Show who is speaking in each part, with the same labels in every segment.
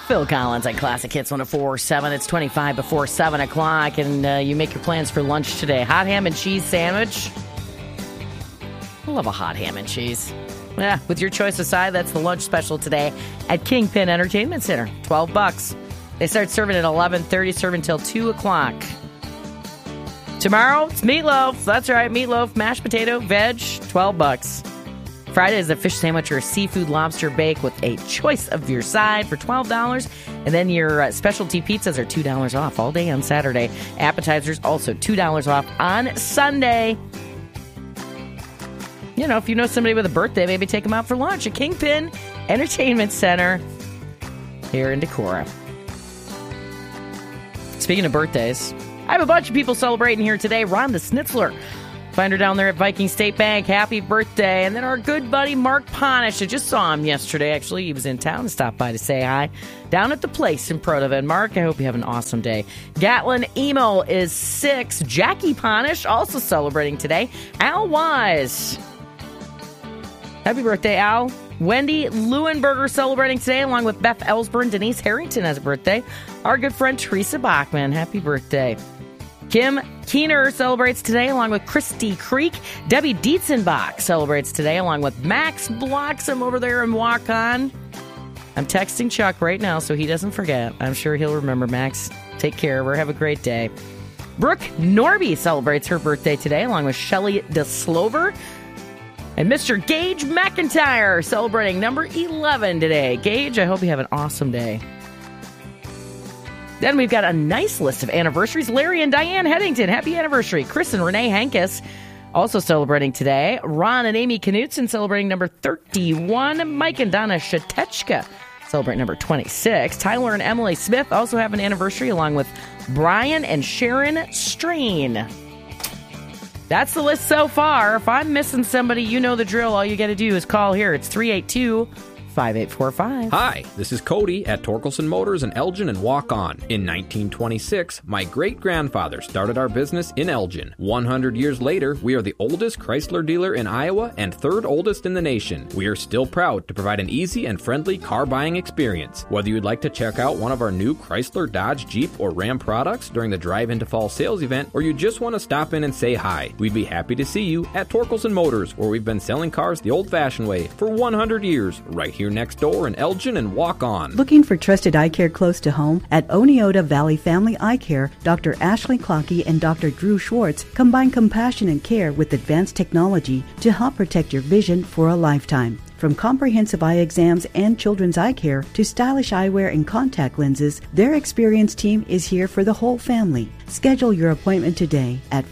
Speaker 1: Phil Collins on Classic Hits 104.7. It's 25 before 7 o'clock, and you make your plans for lunch today. Hot ham and cheese sandwich. I love a hot ham and cheese. Yeah, with your choice of side, that's the lunch special today at Kingpin Entertainment Center. $12. They start serving at 11:30, serve until 2 o'clock. Tomorrow, it's meatloaf. That's right, meatloaf, mashed potato, veg, $12. Friday is a fish sandwich or a seafood lobster bake with a choice of your side for $12. And then your specialty pizzas are $2 off all day on Saturday. Appetizers also $2 off on Sunday. You know, if you know somebody with a birthday, maybe take them out for lunch at Kingpin Entertainment Center here in Decorah. Speaking of birthdays, I have a bunch of people celebrating here today. Rhonda Schnitzler. Find her down there at Viking State Bank. Happy birthday. And then our good buddy Mark Ponish. I just saw him yesterday. Actually, he was in town and stopped by to say hi down at the place in Protova. And Mark, I hope you have an awesome day. Gatlin Emo is 6. Jackie Ponish also celebrating today. Al Wise. Happy birthday, Al. Wendy Leuenberger celebrating today, along with Beth Ellsburn. Denise Harrington has a birthday. Our good friend Teresa Bachman. Happy birthday. Kim Keener celebrates today, along with Christy Creek. Debbie Dietzenbach celebrates today, along with Max Bloxham over there in Waukon. I'm texting Chuck right now so he doesn't forget. I'm sure he'll remember, Max. Take care of her. Have a great day. Brooke Norby celebrates her birthday today, along with Shelley DeSlover. And Mr. Gage McIntyre celebrating number 11 today. Gage, I hope you have an awesome day. Then we've got a nice list of anniversaries. Larry and Diane Headington, happy anniversary. Chris and Renee Hankus also celebrating today. Ron and Amy Knutson celebrating number 31. Mike and Donna Shatechka celebrate number 26. Tyler and Emily Smith also have an anniversary, along with Brian and Sharon Strain. That's the list so far. If I'm missing somebody, you know the drill. All you got to do is call here. It's 382-5845.
Speaker 2: Hi, this is Cody at Torkelson Motors in Elgin and Waukon. In 1926, my great-grandfather started our business in Elgin. 100 years later, we are the oldest Chrysler dealer in Iowa and third oldest in the nation. We are still proud to provide an easy and friendly car buying experience. Whether you'd like to check out one of our new Chrysler, Dodge, Jeep, or Ram products during the Drive Into Fall sales event, or you just want to stop in and say hi, we'd be happy to see you at Torkelson Motors, where we've been selling cars the old-fashioned way for 100 years, right here next door in Elgin and Waukon.
Speaker 3: Looking for trusted eye care close to home? At Oneota Valley Family Eye Care, Dr. Ashley Clockey and Dr. Drew Schwartz combine compassionate care with advanced technology to help protect your vision for a lifetime. From comprehensive eye exams and children's eye care to stylish eyewear and contact lenses, their experienced team is here for the whole family. Schedule your appointment today at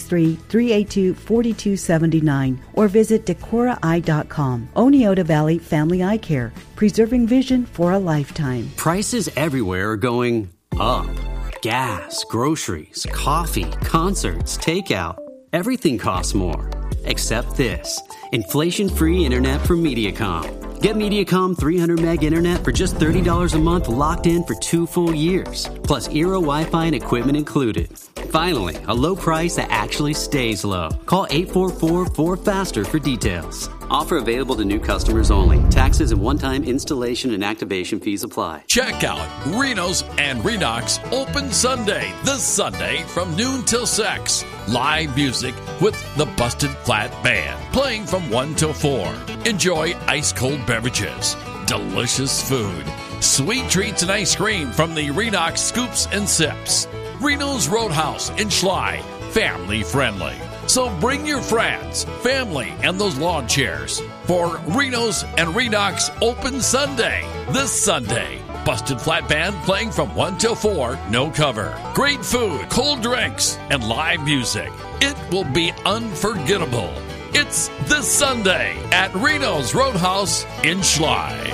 Speaker 3: 563-382-4279 or visit DecoraEye.com. Oneota Valley Family Eye Care, preserving vision for a lifetime.
Speaker 4: Prices everywhere are going up. Gas, groceries, coffee, concerts, takeout. Everything costs more. Except this. Inflation-free internet from Mediacom. Get Mediacom 300 meg internet for just $30 a month, locked in for 2 full years. Plus Eero Wi-Fi and equipment included. Finally, a low price that actually stays low. Call 844-4FASTER for details. Offer available to new customers only. Taxes and one-time installation and activation fees apply.
Speaker 5: Check out Reno's and Redux Open Sunday this Sunday from noon till 6. Live music with the Busted Flat Band playing from 1 till 4. Enjoy ice-cold beverages, delicious food, sweet treats and ice cream from the Redux Scoops and Sips. Reno's Roadhouse in Schley, family friendly. So bring your friends, family, and those lawn chairs for Reno's and Redux Open Sunday this Sunday. Busted Flat Band playing from 1 till 4, no cover. Great food, cold drinks, and live music. It will be unforgettable. It's this Sunday at Reno's Roadhouse in Schley.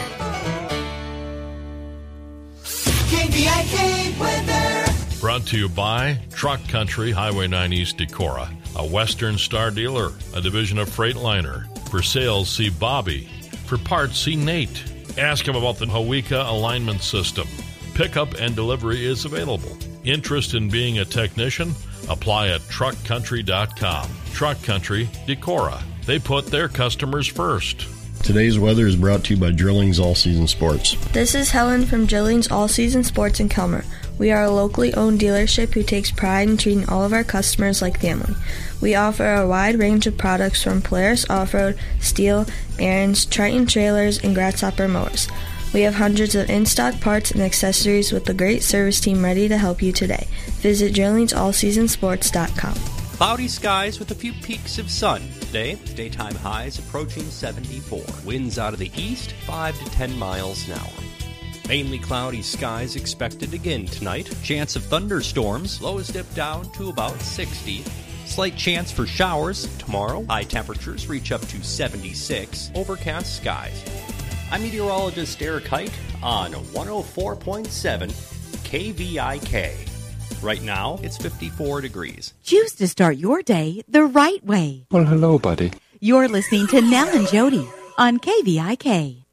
Speaker 6: KVIK weather.
Speaker 7: Brought to you by Truck Country, Highway 9 East Decorah, a Western Star dealer, a division of Freightliner. For sales, see Bobby. For parts, see Nate. Ask him about the Hawika alignment system. Pickup and delivery is available. Interest in being a technician? Apply at truckcountry.com. Truck Country, Decorah. They put their customers first.
Speaker 6: Today's weather is brought to you by Drillings All Season Sports.
Speaker 8: This is Helen from Drillings All Season Sports in Kelmer. We are a locally owned dealership who takes pride in treating all of our customers like family. We offer a wide range of products from Polaris Off-Road, Steel, Aaron's, Triton trailers, and Grasshopper mowers. We have hundreds of in-stock parts and accessories with a great service team ready to help you today. Visit DrillingsAllSeasonSports.com.
Speaker 9: Cloudy skies with a few peaks of sun. Today, daytime highs approaching 74. Winds out of the east, 5 to 10 miles an hour. Mainly cloudy skies expected again tonight. Chance of thunderstorms. Lows dip down to about 60. Slight chance for showers tomorrow. High temperatures reach up to 76. Overcast skies. I'm meteorologist Eric Height on 104.7 KVIK. Right now, it's 54 degrees.
Speaker 10: Choose to start your day the right way.
Speaker 11: Well, hello, buddy.
Speaker 10: You're listening to Nell and Jody on KVIK.